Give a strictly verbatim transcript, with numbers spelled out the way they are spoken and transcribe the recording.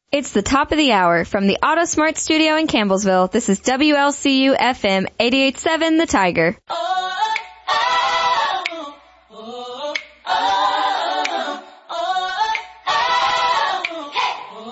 It's the top of the hour from the Auto Smart Studio in Campbellsville. This is W L C U F M eighty-eight point seven The Tiger.